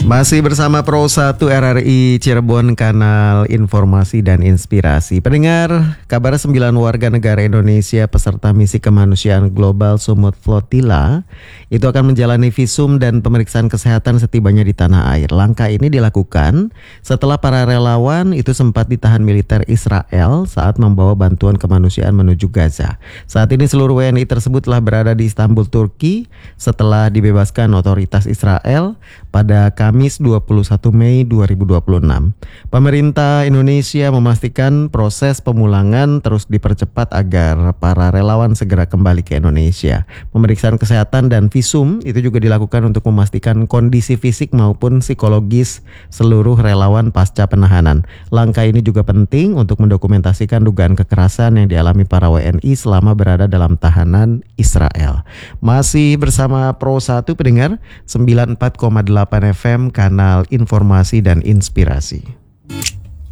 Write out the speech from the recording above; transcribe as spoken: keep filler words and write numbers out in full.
Masih bersama Pro satu R R I Cirebon, kanal informasi dan inspirasi. Pendengar, kabar sembilan warga negara Indonesia peserta misi kemanusiaan Global Sumut Flotilla itu akan menjalani visum dan pemeriksaan kesehatan setibanya di tanah air. Langkah ini dilakukan setelah para relawan itu sempat ditahan militer Israel saat membawa bantuan kemanusiaan menuju Gaza. Saat ini seluruh W N I tersebut telah berada di Istanbul, Turki setelah dibebaskan otoritas Israel pada Kamis dua puluh satu Mei dua ribu dua puluh enam. Pemerintah Indonesia memastikan proses pemulangan terus dipercepat agar para relawan segera kembali ke Indonesia. Pemeriksaan kesehatan dan visum itu juga dilakukan untuk memastikan kondisi fisik maupun psikologis seluruh relawan pasca penahanan. Langkah ini juga penting untuk mendokumentasikan dugaan kekerasan yang dialami para W N I selama berada dalam tahanan Israel. Masih bersama Pro satu pendengar sembilan puluh empat koma delapan F M, kanal informasi dan inspirasi.